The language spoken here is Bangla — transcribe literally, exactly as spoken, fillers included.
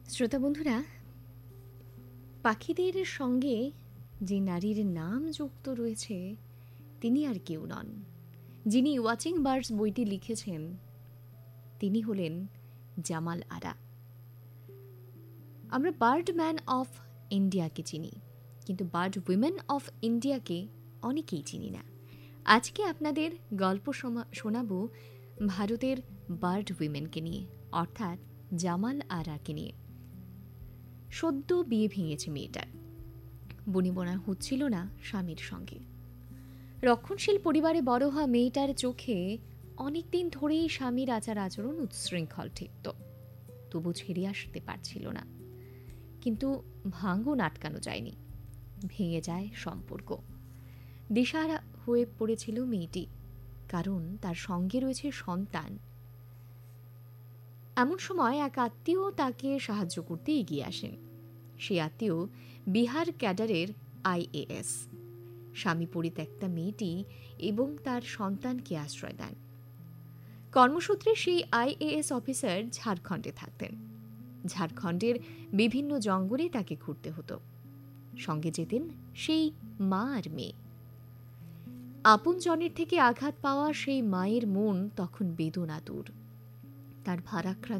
শ্রোতা বন্ধুরা, পাখিদের সঙ্গে যে নারীর নাম যুক্ত রয়েছে তিনি আর কেউ নন। যিনি ওয়াচিং বার্ডস বইটি লিখেছেন তিনি হলেন জামাল আরা। আমরা বার্ডম্যান অফ ইন্ডিয়াকে চিনি, কিন্তু বার্ড উইমেন অফ ইন্ডিয়াকে অনেকেই চিনি না। আজকে আপনাদের গল্প শোনাব ভারতের বার্ড উইমেনকে নিয়ে, অর্থাৎ জামাল আরাকে নিয়ে। সদ্য বিয়ে ভেঙেছে মেয়েটার। বনিবনা হচ্ছিল না স্বামীর সঙ্গে। রক্ষণশীল পরিবারে বড় হওয়া মেয়েটার চোখে অনেকদিন ধরেই স্বামীর আচার আচরণ উচ্ছৃঙ্খল ঠেকত, তবু ছেড়ে আসতে পারছিল না। কিন্তু ভাঙন আটকানো যায়নি, ভেঙে যায় সম্পর্ক। দিশাহারা হয়ে পড়েছিল মেয়েটি, কারণ তার সঙ্গে রয়েছে সন্তান। এমন সময় এক আত্মীয় তাকে সাহায্য করতে এগিয়ে আসেন। সেই আত্মীয় বিহার ক্যাডারের আইএএস। স্বামী পরিত্যক্তা মেয়েটি এবং তার সন্তানকে আশ্রয় দেন। কর্মসূত্রে সেই আইএএস অফিসার ঝাড়খণ্ডে থাকতেন। ঝাড়খণ্ডের বিভিন্ন জঙ্গলে তাকে ঘুরতে হতো। সঙ্গে যেতেন সেই মা আর মেয়ে। আপন জনের থেকে আঘাত পাওয়া সেই মায়ের মন তখন বেদনাতুর। তার ভারাক্রান্ত